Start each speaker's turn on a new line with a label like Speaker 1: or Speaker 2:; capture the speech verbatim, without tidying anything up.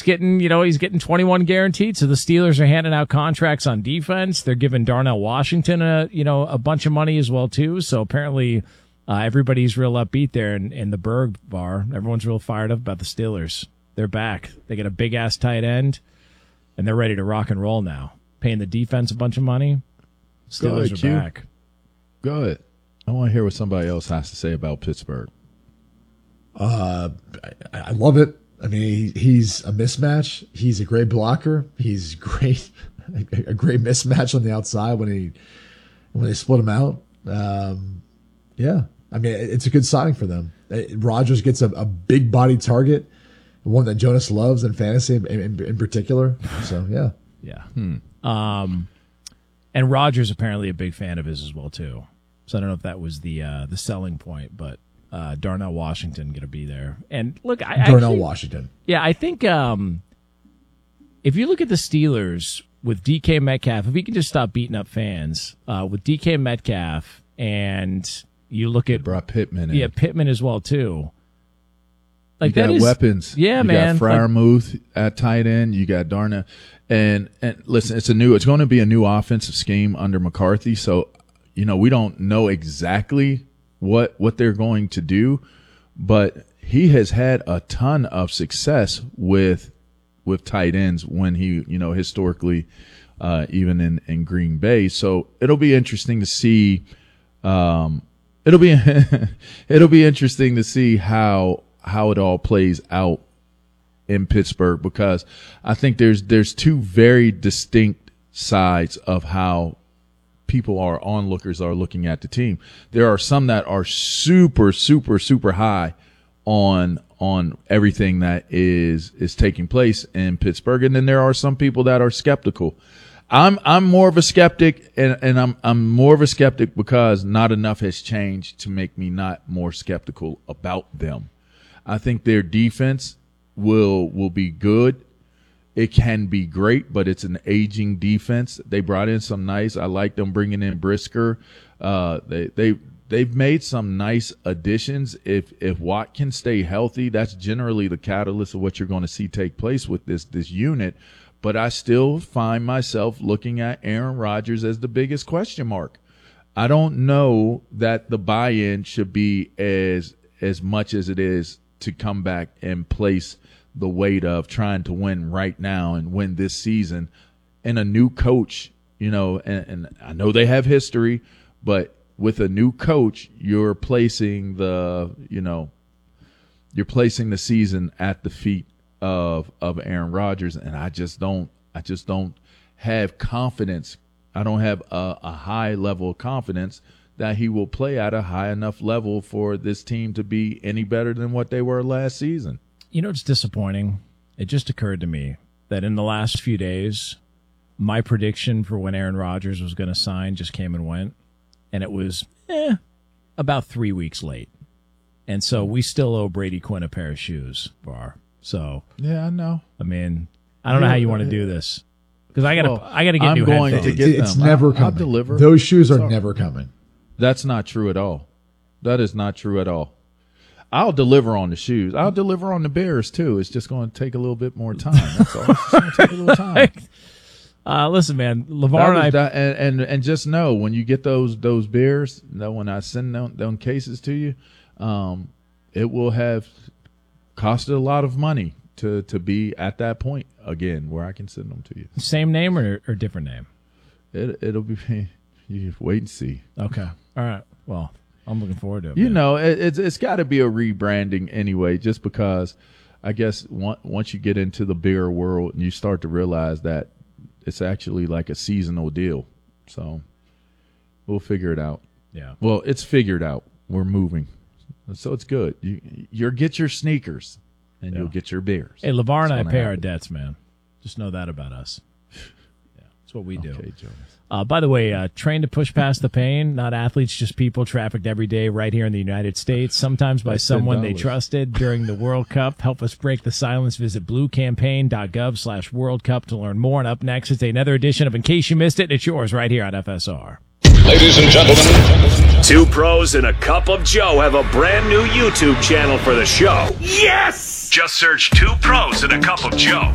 Speaker 1: getting, you know, he's getting twenty-one guaranteed. So the Steelers are handing out contracts on defense. They're giving Darnell Washington a, you know, a bunch of money as well too. So apparently, uh, everybody's real upbeat there in, in the Berg bar. Everyone's real fired up about the Steelers. They're back. They get a big ass tight end, and they're ready to rock and roll now. Paying the defense a bunch of money. Steelers
Speaker 2: ahead,
Speaker 1: are
Speaker 2: Q.
Speaker 1: back.
Speaker 2: Go ahead. I want to hear what somebody else has to say about Pittsburgh.
Speaker 3: Uh, I, I love it. I mean, he, he's a mismatch. He's a great blocker. He's great, a great mismatch on the outside when he when they split him out. Um, yeah, I mean, it's a good signing for them. Rodgers gets a, a big body target, one that Jonas loves in fantasy in, in, in particular. So yeah,
Speaker 1: yeah. Hmm. Um, and Rodgers apparently a big fan of his as well too. So I don't know if that was the uh, the selling point, but. Uh, Darnell Washington going to be there. And look, I
Speaker 3: Darnell
Speaker 1: actually,
Speaker 3: Washington.
Speaker 1: Yeah, I think um, if you look at the Steelers with D K Metcalf, if he can just stop beating up fans, uh, with D K Metcalf, and you look at
Speaker 2: brought Pittman in.
Speaker 1: Yeah, Pittman as well too. Like
Speaker 2: you
Speaker 1: that
Speaker 2: got
Speaker 1: is,
Speaker 2: weapons.
Speaker 1: Yeah,
Speaker 2: you
Speaker 1: man.
Speaker 2: You got Freiermuth like, at tight end. You got Darnell. And and listen, it's a new. It's going to be a new offensive scheme under McCarthy. So you know we don't know exactly what what they're going to do, but he has had a ton of success with with tight ends when he, you know, historically, uh, even in, in Green Bay. So it'll be interesting to see. Um, it'll be it'll be interesting to see how how it all plays out in Pittsburgh, because I think there's there's two very distinct sides of how people are onlookers are looking at the team. There are some that are super, super, super high on on everything that is is taking place in Pittsburgh, and then there are some people that are skeptical. I'm I'm more of a skeptic, and, and I'm I'm more of a skeptic because not enough has changed to make me not more skeptical about them. I think their defense will will be good. It can be great, but it's an aging defense. They brought in some nice. I like them bringing in Brisker. Uh, they they they've made some nice additions. If if Watt can stay healthy, that's generally the catalyst of what you're going to see take place with this this unit. But I still find myself looking at Aaron Rodgers as the biggest question mark. I don't know that the buy-in should be as as much as it is to come back and place the weight of trying to win right now and win this season, and a new coach, you know, and, and I know they have history, but with a new coach, you're placing the, you know, you're placing the season at the feet of, of Aaron Rodgers. And I just don't, I just don't have confidence. I don't have a, a high level of confidence that he will play at a high enough level for this team to be any better than what they were last season.
Speaker 1: You know, it's disappointing. It just occurred to me that in the last few days, my prediction for when Aaron Rodgers was going to sign just came and went, and it was eh, about three weeks late. And so we still owe Brady Quinn a pair of shoes, Bar. So
Speaker 2: yeah, I know.
Speaker 1: I mean, I don't know how you want to do this, because I gotta,
Speaker 2: well,
Speaker 1: I gotta get
Speaker 2: I'm
Speaker 1: new
Speaker 2: going
Speaker 1: headphones.
Speaker 2: to get
Speaker 3: It's
Speaker 2: them.
Speaker 3: never
Speaker 2: I'll,
Speaker 3: coming.
Speaker 2: I'll deliver.
Speaker 3: Those shoes are
Speaker 2: Sorry.
Speaker 3: never coming.
Speaker 2: That's not true at all. That is not true at all. I'll deliver on the shoes. I'll deliver on the Bears too. It's just going to take a little bit more time. That's all. It's just going to take a little time.
Speaker 1: uh, listen, man, LeVar
Speaker 2: That
Speaker 1: and I,
Speaker 2: was that- and, and and just know when you get those those Bears, that when I send them, them cases to you, um, it will have costed a lot of money to to be at that point again where I can send them to you.
Speaker 1: same name or, or different name?
Speaker 2: It it'll be you wait and see.
Speaker 1: Okay, all right. Well, I'm looking forward to it.
Speaker 2: You
Speaker 1: man.
Speaker 2: know, it, it's it's got to be a rebranding anyway, just because I guess one, once you get into the bigger world and you start to realize that it's actually like a seasonal deal. So we'll figure it out.
Speaker 1: Yeah.
Speaker 2: Well, it's figured out. We're moving. So it's good. You you get your sneakers and
Speaker 1: Yeah.
Speaker 2: you'll get your beers.
Speaker 1: Hey, LeVar and
Speaker 2: It's
Speaker 1: I
Speaker 2: gonna
Speaker 1: pay our
Speaker 2: happen.
Speaker 1: debts, man. Just know that about us. Yeah, that's what we do.
Speaker 2: Okay, Jonas.
Speaker 1: Uh, by the way, uh, trained to push past the pain, not athletes, just people trafficked every day right here in the United States, sometimes by
Speaker 2: That's
Speaker 1: someone they
Speaker 2: ten dollars.
Speaker 1: trusted during the World Cup. Help us break the silence. Visit bluecampaign.gov slash World Cup to learn more. And up next, it's another edition of In Case You Missed It. It's yours right here on F S R.
Speaker 4: Ladies and gentlemen,
Speaker 5: Two pros and a cup of Joe have a brand new YouTube channel for the show. Yes! Just search Two Pros and a Cup of Joe.